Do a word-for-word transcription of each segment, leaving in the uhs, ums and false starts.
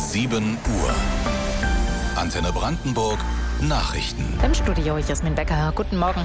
sieben Uhr. Antenne Brandenburg Nachrichten. Im Studio Jasmin Becker. Guten Morgen.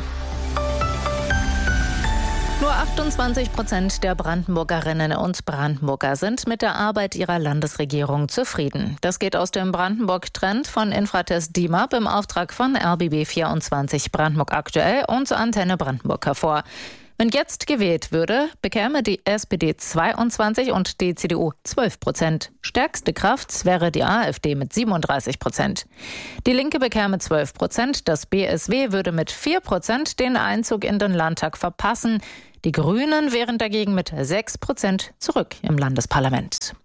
Nur achtundzwanzig Prozent der Brandenburgerinnen und Brandenburger sind mit der Arbeit ihrer Landesregierung zufrieden. Das geht aus dem Brandenburg-Trend von Infratest D I M A P im Auftrag von R B B vierundzwanzig Brandenburg aktuell und Antenne Brandenburg hervor. Wenn jetzt gewählt würde, bekäme die S P D zweiundzwanzig und die C D U zwölf Prozent. Stärkste Kraft wäre die AfD mit siebenunddreißig Prozent. Die Linke bekäme zwölf Prozent, das B S W würde mit vier Prozent den Einzug in den Landtag verpassen. Die Grünen wären dagegen mit sechs Prozent zurück im Landesparlament.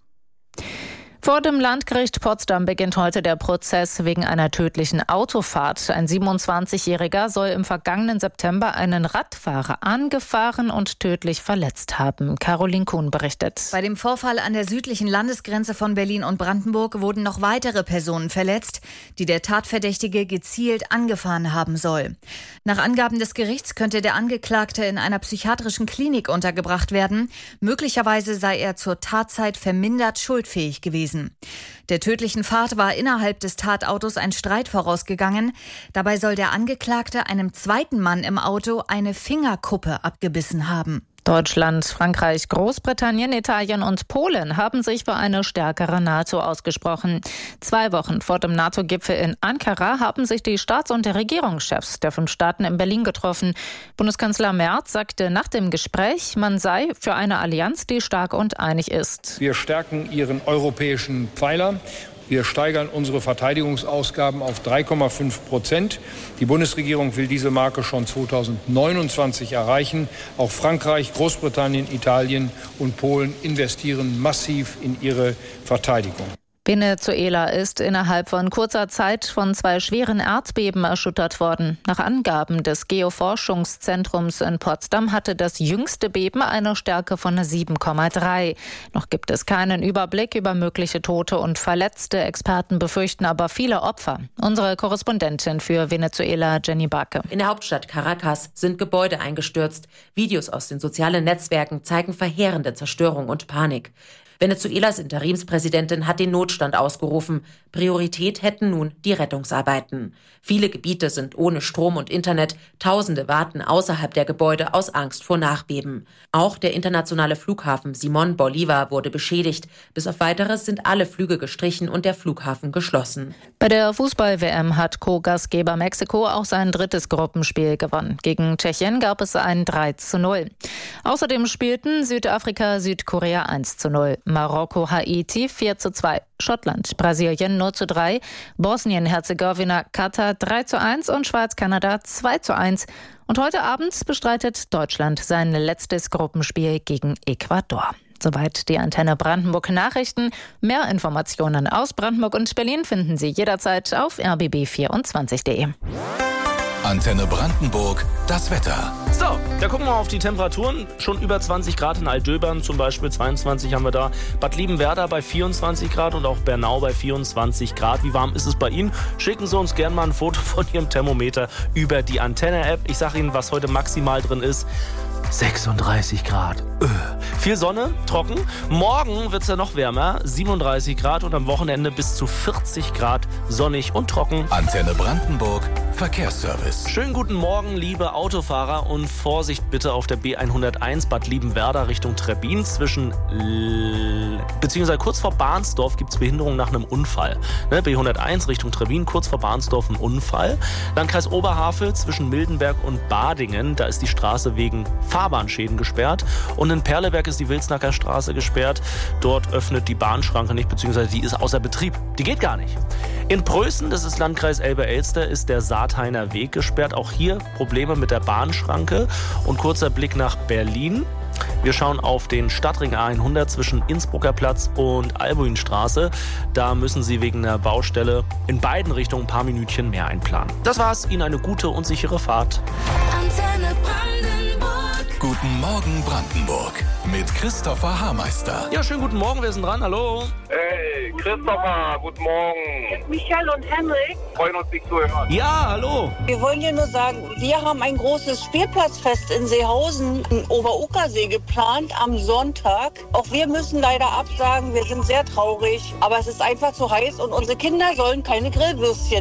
Vor dem Landgericht Potsdam beginnt heute der Prozess wegen einer tödlichen Autofahrt. Ein siebenundzwanzigjähriger soll im vergangenen September einen Radfahrer angefahren und tödlich verletzt haben. Caroline Kuhn berichtet. Bei dem Vorfall an der südlichen Landesgrenze von Berlin und Brandenburg wurden noch weitere Personen verletzt, die der Tatverdächtige gezielt angefahren haben soll. Nach Angaben des Gerichts könnte der Angeklagte in einer psychiatrischen Klinik untergebracht werden. Möglicherweise sei er zur Tatzeit vermindert schuldfähig gewesen. Der tödlichen Fahrt war innerhalb des Tatautos ein Streit vorausgegangen. Dabei soll der Angeklagte einem zweiten Mann im Auto eine Fingerkuppe abgebissen haben. Deutschland, Frankreich, Großbritannien, Italien und Polen haben sich für eine stärkere NATO ausgesprochen. Zwei Wochen vor dem NATO-Gipfel in Ankara haben sich die Staats- und Regierungschefs der fünf Staaten in Berlin getroffen. Bundeskanzler Merz sagte nach dem Gespräch, man sei für eine Allianz, die stark und einig ist. Wir stärken ihren europäischen Pfeiler. Wir steigern unsere Verteidigungsausgaben auf drei Komma fünf Prozent. Die Bundesregierung will diese Marke schon zweitausendneunundzwanzig erreichen. Auch Frankreich, Großbritannien, Italien und Polen investieren massiv in ihre Verteidigung. Venezuela ist innerhalb von kurzer Zeit von zwei schweren Erdbeben erschüttert worden. Nach Angaben des Geoforschungszentrums in Potsdam hatte das jüngste Beben eine Stärke von sieben Komma drei. Noch gibt es keinen Überblick über mögliche Tote und Verletzte. Experten befürchten aber viele Opfer. Unsere Korrespondentin für Venezuela, Jenny Barke. In der Hauptstadt Caracas sind Gebäude eingestürzt. Videos aus den sozialen Netzwerken zeigen verheerende Zerstörung und Panik. Venezuelas Interimspräsidentin hat den Notstand ausgerufen. Priorität hätten nun die Rettungsarbeiten. Viele Gebiete sind ohne Strom und Internet. Tausende warten außerhalb der Gebäude aus Angst vor Nachbeben. Auch der internationale Flughafen Simón Bolívar wurde beschädigt. Bis auf Weiteres sind alle Flüge gestrichen und der Flughafen geschlossen. Bei der Fußball-W M hat Co-Gastgeber Mexiko auch sein drittes Gruppenspiel gewonnen. Gegen Tschechien gab es ein drei zu null. Außerdem spielten Südafrika, Südkorea eins zu null. Marokko, Haiti vier zu zwei, Schottland, Brasilien null zu drei, Bosnien-Herzegowina, Katar drei zu eins und Schweiz-Kanada zwei zu eins. Und heute Abend bestreitet Deutschland sein letztes Gruppenspiel gegen Ecuador. Soweit die Antenne Brandenburg Nachrichten. Mehr Informationen aus Brandenburg und Berlin finden Sie jederzeit auf r b b vierundzwanzig punkt de. Antenne Brandenburg, das Wetter. So, da gucken wir auf die Temperaturen. Schon über zwanzig Grad in Altdöbern, zum Beispiel zweiundzwanzig haben wir da. Bad Liebenwerda bei vierundzwanzig Grad und auch Bernau bei vierundzwanzig Grad. Wie warm ist es bei Ihnen? Schicken Sie uns gerne mal ein Foto von Ihrem Thermometer über die Antenne-App. Ich sage Ihnen, was heute maximal drin ist. sechsunddreißig Grad. Öh. Viel Sonne, trocken. Morgen wird es ja noch wärmer, siebenunddreißig Grad und am Wochenende bis zu vierzig Grad sonnig und trocken. Antenne Brandenburg Verkehrsservice. Schönen guten Morgen, liebe Autofahrer, und Vorsicht bitte auf der B hunderteins Bad Liebenwerda Richtung Trebbin. Zwischen L- beziehungsweise kurz vor Bahnsdorf gibt es Behinderung nach einem Unfall. Ne, B hunderteins Richtung Trebbin, kurz vor Bahnsdorf ein Unfall. Landkreis Oberhavel zwischen Mildenberg und Badingen, da ist die Straße wegen Fahrbahnschäden gesperrt. Und in Perleberg ist die Wilsnacker Straße gesperrt. Dort öffnet die Bahnschranke nicht, beziehungsweise die ist außer Betrieb. Die geht gar nicht. In Prößen, das ist Landkreis Elbe-Elster, ist der Saathainer Weg gesperrt. Auch hier Probleme mit der Bahnschranke. Und kurzer Blick nach Berlin. Wir schauen auf den Stadtring A hundert zwischen Innsbrucker Platz und Albuinstraße. Da müssen Sie wegen einer Baustelle in beiden Richtungen ein paar Minütchen mehr einplanen. Das war's. Ihnen eine gute und sichere Fahrt. Gut Guten Morgen Brandenburg mit Christopher Hameister. Ja, schönen guten Morgen, wir sind dran, hallo. Hey, Christopher, guten Morgen. Michael und Henrik. Freuen uns, dich zu hören. Ja, hallo. Wir wollen dir nur sagen, wir haben ein großes Spielplatzfest in Seehausen im Oberuckersee geplant am Sonntag. Auch wir müssen leider absagen, wir sind sehr traurig, aber es ist einfach zu heiß und unsere Kinder sollen keine Grillwürstchen